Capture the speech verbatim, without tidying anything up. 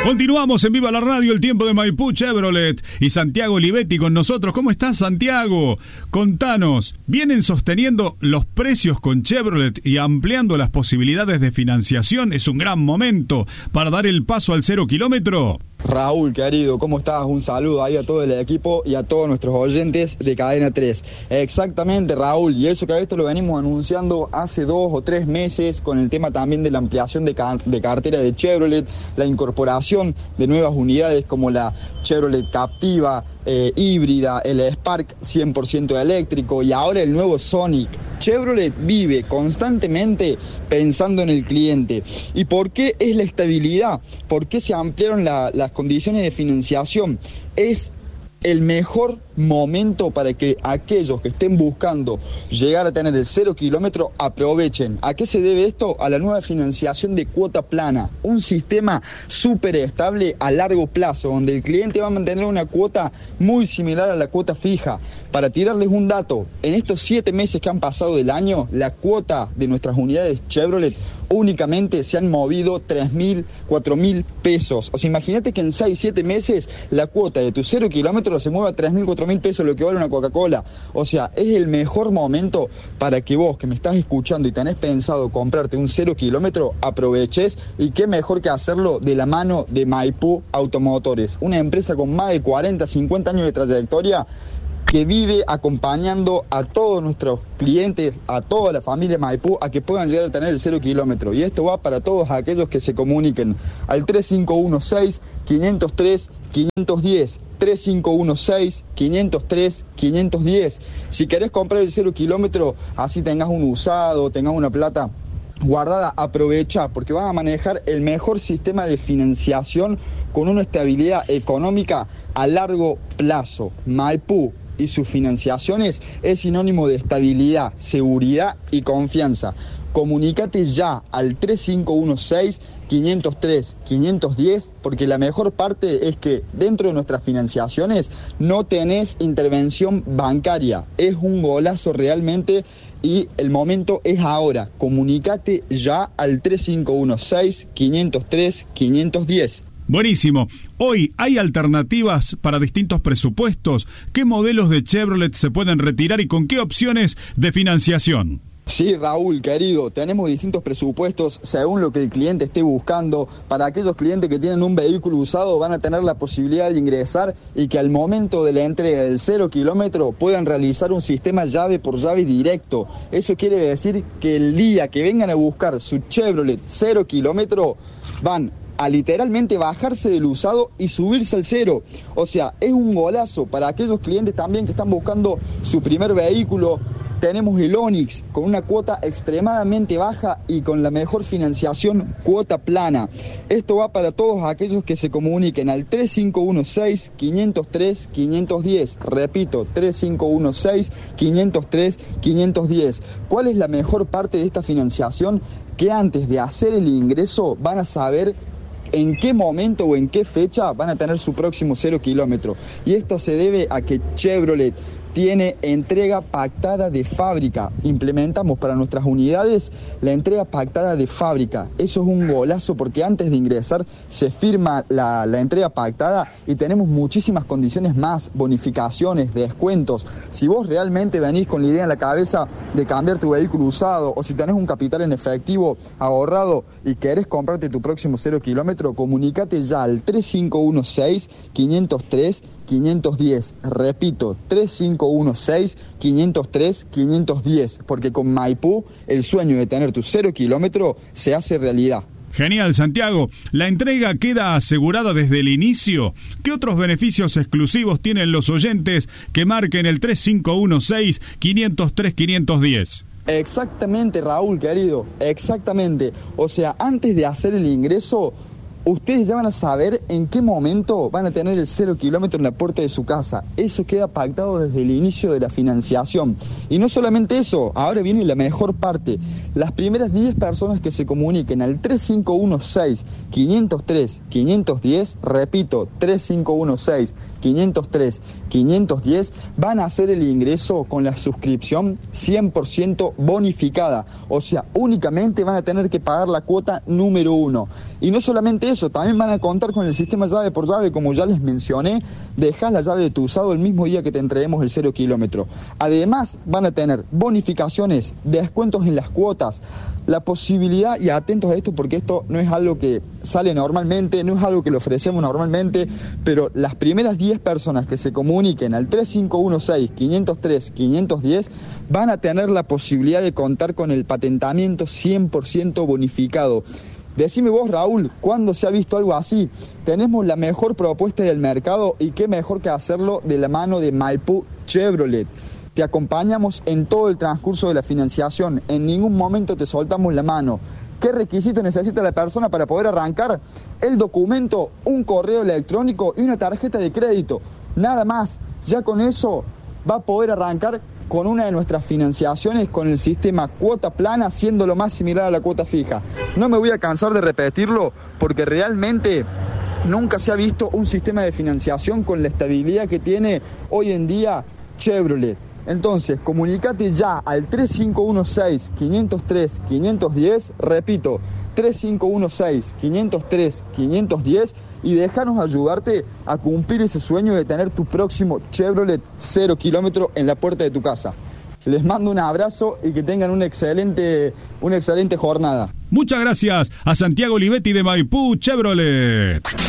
Continuamos en Viva la Radio, el tiempo de Maipú Chevrolet y Santiago Olivetti con nosotros. ¿Cómo estás, Santiago? Contanos, ¿vienen sosteniendo los precios con Chevrolet y ampliando las posibilidades de financiación? Es un gran momento para dar el paso al cero kilómetro. Raúl, querido, ¿cómo estás? Un saludo ahí a todo el equipo y a todos nuestros oyentes de Cadena tres. Exactamente, Raúl, y eso que esto lo venimos anunciando hace dos o tres meses con el tema también de la ampliación de, car de cartera de Chevrolet, la incorporación de nuevas unidades como la Chevrolet Captiva, eh, híbrida, el Spark cien por ciento eléctrico y ahora el nuevo Sonic. Chevrolet vive constantemente pensando en el cliente. ¿Y por qué es la estabilidad? ¿Por qué se ampliaron la, las condiciones de financiación? Es el mejor momento para que aquellos que estén buscando llegar a tener el cero kilómetro aprovechen. ¿A qué se debe esto? A la nueva financiación de cuota plana, un sistema súper estable a largo plazo, donde el cliente va a mantener una cuota muy similar a la cuota fija. Para tirarles un dato, en estos siete meses que han pasado del año, la cuota de nuestras unidades Chevrolet únicamente se han movido tres mil, cuatro mil pesos. O sea, imagínate que en seis, siete meses la cuota de tu cero kilómetros se mueva a tres mil, cuatro mil pesos, lo que vale una Coca-Cola. O sea, es el mejor momento para que vos, que me estás escuchando y tenés pensado comprarte un cero kilómetro, aproveches, y qué mejor que hacerlo de la mano de Maipú Automotores, una empresa con más de cuarenta, cincuenta años de trayectoria, que vive acompañando a todos nuestros clientes, a toda la familia Maipú, a que puedan llegar a tener el cero kilómetro. Y esto va para todos aquellos que se comuniquen al tres cinco uno seis, cinco cero tres, cinco uno cero, tres cinco uno seis, cinco cero tres, cinco uno cero. Si querés comprar el cero kilómetro, así tengas un usado, tengas una plata guardada, aprovecha, porque van a manejar el mejor sistema de financiación con una estabilidad económica a largo plazo. Maipú y sus financiaciones es sinónimo de estabilidad, seguridad y confianza. Comunícate ya al tres cinco uno seis, cinco cero tres, cinco uno cero, porque la mejor parte es que dentro de nuestras financiaciones no tenés intervención bancaria. Es un golazo realmente y el momento es ahora. Comunícate ya al tres cinco uno seis, cinco cero tres, cinco uno cero. Buenísimo. Hoy hay alternativas para distintos presupuestos. ¿Qué modelos de Chevrolet se pueden retirar y con qué opciones de financiación? Sí, Raúl, querido, tenemos distintos presupuestos según lo que el cliente esté buscando. Para aquellos clientes que tienen un vehículo usado van a tener la posibilidad de ingresar y que al momento de la entrega del cero kilómetro puedan realizar un sistema llave por llave directo. Eso quiere decir que el día que vengan a buscar su Chevrolet cero kilómetro van a literalmente bajarse del usado y subirse al cero. O sea, es un golazo para aquellos clientes también que están buscando su primer vehículo. Tenemos el Onix con una cuota extremadamente baja y con la mejor financiación, cuota plana. Esto va para todos aquellos que se comuniquen al tres cinco uno seis, cinco cero tres, cinco uno cero. Repito, tres cinco uno seis, cinco cero tres, cinco uno cero. ¿Cuál es la mejor parte de esta financiación? Que antes de hacer el ingreso van a saber en qué momento o en qué fecha van a tener su próximo cero kilómetro. Y esto se debe a que Chevrolet tiene entrega pactada de fábrica. Implementamos para nuestras unidades la entrega pactada de fábrica. Eso es un golazo porque antes de ingresar se firma la, la entrega pactada y tenemos muchísimas condiciones más, bonificaciones, descuentos. Si vos realmente venís con la idea en la cabeza de cambiar tu vehículo usado o si tenés un capital en efectivo ahorrado y querés comprarte tu próximo cero kilómetro, comunícate ya al tres cinco uno seis, cinco cero tres, cinco uno cero. Repito, tres cinco uno seis, cinco cero tres, cinco uno cero, porque con Maipú el sueño de tener tu cero kilómetro se hace realidad. Genial, Santiago. ¿La entrega queda asegurada desde el inicio? ¿Qué otros beneficios exclusivos tienen los oyentes que marquen el tres cinco uno seis, cinco cero tres, cinco uno cero? Exactamente, Raúl, querido, exactamente. O sea, antes de hacer el ingreso, ustedes ya van a saber en qué momento van a tener el cero kilómetro en la puerta de su casa. Eso queda pactado desde el inicio de la financiación. Y no solamente eso, ahora viene la mejor parte. Las primeras diez personas que se comuniquen al tres cinco uno seis, cinco cero tres, cinco uno cero, repito, tres cinco uno seis, quinientos tres, quinientos diez van a hacer el ingreso con la suscripción cien por ciento bonificada. O sea, únicamente van a tener que pagar la cuota número uno. Y no solamente eso, también van a contar con el sistema llave por llave, como ya les mencioné. Dejás la llave de tu usado el mismo día que te entreguemos el cero kilómetro. Además, van a tener bonificaciones, descuentos en las cuotas, la posibilidad, y atentos a esto porque esto no es algo que sale normalmente, no es algo que le ofrecemos normalmente, pero las primeras diez personas que se comuniquen al tres cinco uno seis, quinientos tres, quinientos diez van a tener la posibilidad de contar con el patentamiento cien por ciento bonificado. Decime vos, Raúl, ¿cuándo se ha visto algo así? Tenemos la mejor propuesta del mercado y qué mejor que hacerlo de la mano de Maipú Chevrolet. Te acompañamos en todo el transcurso de la financiación, en ningún momento te soltamos la mano. ¿Qué requisitos necesita la persona para poder arrancar? El documento, un correo electrónico y una tarjeta de crédito. Nada más, ya con eso va a poder arrancar con una de nuestras financiaciones con el sistema cuota plana, siendo lo más similar a la cuota fija. No me voy a cansar de repetirlo porque realmente nunca se ha visto un sistema de financiación con la estabilidad que tiene hoy en día Chevrolet. Entonces, comunícate ya al tres cinco uno seis, quinientos tres, quinientos diez, repito, tres cinco uno seis, quinientos tres, quinientos diez y déjanos ayudarte a cumplir ese sueño de tener tu próximo Chevrolet cero kilómetro en la puerta de tu casa. Les mando un abrazo y que tengan una excelente, una excelente jornada. Muchas gracias a Santiago Olivetti de Maipú Chevrolet.